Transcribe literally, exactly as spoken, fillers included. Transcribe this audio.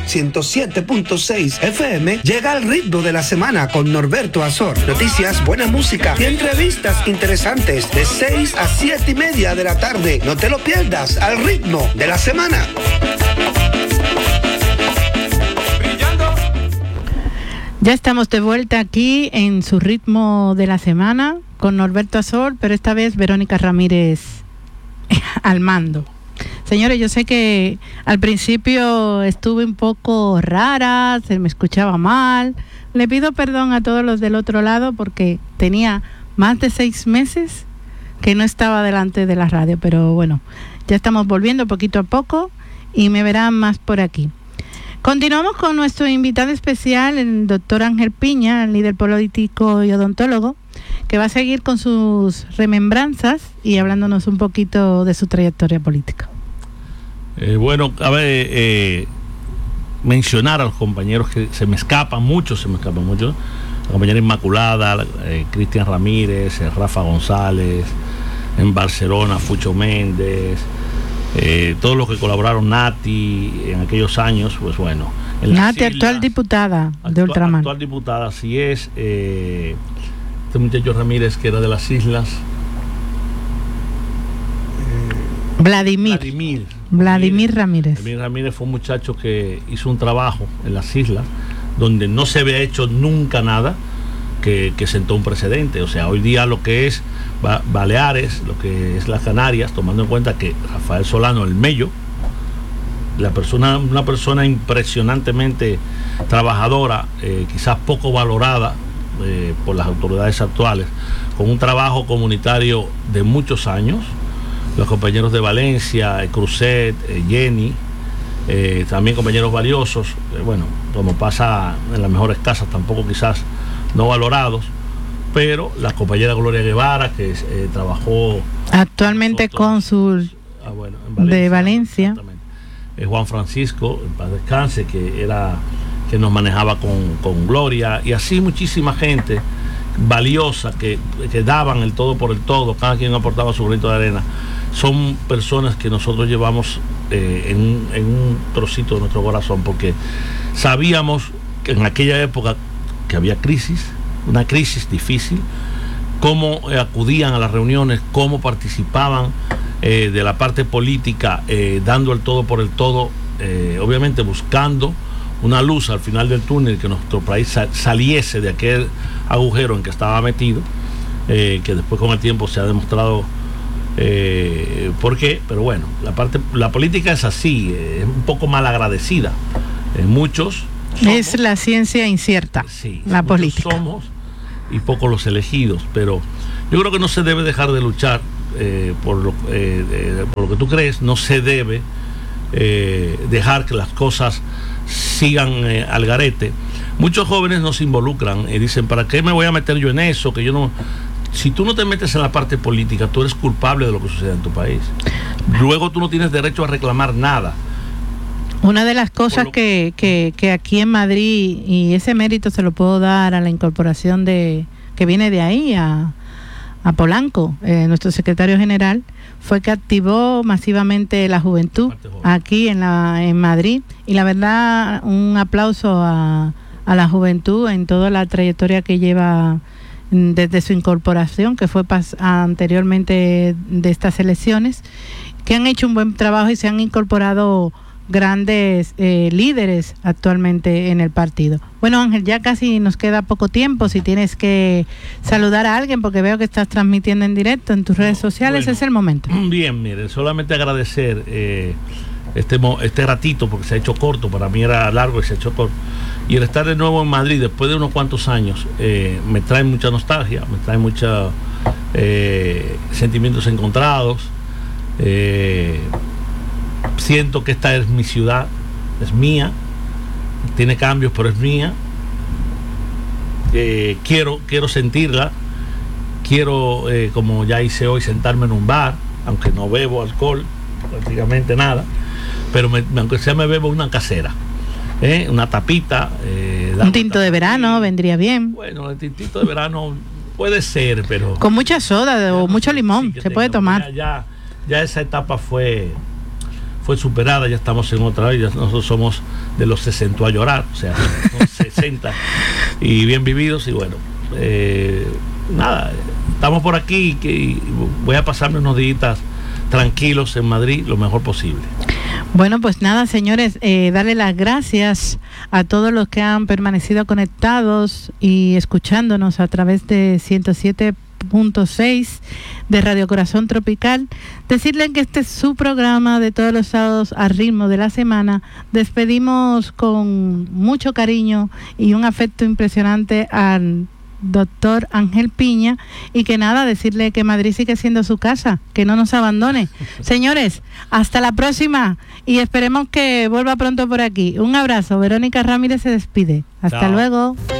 ciento siete punto seis F M llega al ritmo de la semana con Norberto Azor. Noticias, buena música y entrevistas interesantes de seis a siete y media de la tarde. No te lo pierdas, al ritmo de la semana. Ya estamos de vuelta aquí en su ritmo de la semana con Norberto Azor, pero esta vez Verónica Ramírez al mando. Señores, yo sé que al principio estuve un poco rara, se me escuchaba mal. Le pido perdón a todos los del otro lado porque tenía más de seis meses que no estaba delante de la radio, pero bueno, ya estamos volviendo poquito a poco y me verán más por aquí. Continuamos con nuestro invitado especial, el doctor Ángel Piña, líder político y odontólogo, que va a seguir con sus remembranzas y hablándonos un poquito de su trayectoria política. Eh, bueno, a ver, eh, mencionar a los compañeros que se me escapan, muchos se me escapan, muchos. La compañera Inmaculada, eh, Cristian Ramírez, eh, Rafa González, en Barcelona, Fucho Méndez, eh, todos los que colaboraron, Nati, en aquellos años, pues bueno. En Nati, islas, actual diputada actual, de Ultramar. Actual diputada, así es. Eh, este muchacho Ramírez, que era de las islas. Vladimir. Vladimir. Vladimir Ramírez. Vladimir Ramírez fue un muchacho que hizo un trabajo en las islas donde no se había hecho nunca nada que, que sentó un precedente. O sea, hoy día lo que es ba- Baleares, lo que es las Canarias, tomando en cuenta que Rafael Solano, el Mello, la persona, una persona impresionantemente trabajadora, eh, quizás poco valorada eh, por las autoridades actuales, con un trabajo comunitario de muchos años. Los compañeros de Valencia, eh, Cruzet, eh, Jenny, eh, también compañeros valiosos, eh, bueno, como pasa en las mejores casas, tampoco quizás no valorados, pero la compañera Gloria Guevara, que eh, trabajó actualmente cónsul ah, bueno, Valencia, de Valencia, eh, Juan Francisco, en paz descanse, que era que nos manejaba con, con Gloria, y así muchísima gente valiosa que, que daban el todo por el todo, cada quien aportaba su granito de arena. Son personas que nosotros llevamos eh, en, un, en un trocito de nuestro corazón, porque sabíamos que en aquella época que había crisis, una crisis difícil, cómo eh, acudían a las reuniones, cómo participaban eh, de la parte política, eh, dando el todo por el todo, eh, obviamente buscando una luz al final del túnel, que nuestro país sal, saliese de aquel agujero en que estaba metido, eh, que después con el tiempo se ha demostrado eh, por qué, pero bueno, la parte, la política es así, eh, es un poco mal agradecida. Eh, muchos somos, es la ciencia incierta, sí, la política. Somos y pocos los elegidos, pero yo creo que no se debe dejar de luchar eh, por, lo, eh, eh, por lo que tú crees, no se debe eh, dejar que las cosas sigan eh, al garete. Muchos jóvenes no se involucran y dicen, ¿para qué me voy a meter yo en eso? Que yo no... Si tú no te metes en la parte política, tú eres culpable de lo que sucede en tu país. Luego tú no tienes derecho a reclamar nada. Una de las cosas lo... que, que, que aquí en Madrid, y ese mérito se lo puedo dar a la incorporación de que viene de ahí, a, a Polanco, eh, nuestro secretario general, fue que activó masivamente la juventud aquí en, la, en Madrid. Y la verdad, un aplauso a, a la juventud en toda la trayectoria que lleva desde su incorporación, que fue pas- anteriormente de estas elecciones, que han hecho un buen trabajo y se han incorporado grandes eh, líderes actualmente en el partido. Bueno, Ángel, ya casi nos queda poco tiempo. Si tienes que saludar a alguien, porque veo que estás transmitiendo en directo en tus redes sociales, bueno, es el momento. Bien, mire, solamente agradecer eh, este, este ratito, porque se ha hecho corto, para mí era largo y se ha hecho corto. Y el estar de nuevo en Madrid después de unos cuantos años eh, me trae mucha nostalgia, me trae muchos eh, sentimientos encontrados. Eh, siento que esta es mi ciudad, es mía, tiene cambios, pero es mía. Eh, quiero, quiero sentirla, quiero, eh, como ya hice hoy, sentarme en un bar, aunque no bebo alcohol, prácticamente nada, pero me, aunque sea me bebo una casera. ¿Eh? Una tapita, eh, un tinto de verano aquí vendría bien. Bueno, el tintito de verano puede ser, pero con mucha soda o mucho limón sí se puede tomar. Ya, ya, ya esa etapa fue fue superada, ya estamos en otra vez, nosotros somos de los sesenta a llorar, o sea, son sesenta y bien vividos, y bueno, eh, nada, estamos por aquí, que voy a pasarme unos días tranquilos en Madrid lo mejor posible. Bueno, pues nada, señores, eh, darle las gracias a todos los que han permanecido conectados y escuchándonos a través de ciento siete punto seis de Radio Corazón Tropical. Decirle que este es su programa de todos los sábados al ritmo de la semana. Despedimos con mucho cariño y un afecto impresionante al doctor Ángel Piña, y que nada, decirle que Madrid sigue siendo su casa, que no nos abandone. Señores, hasta la próxima y esperemos que vuelva pronto por aquí. Un abrazo. Verónica Ramírez se despide. Hasta Chao. Luego.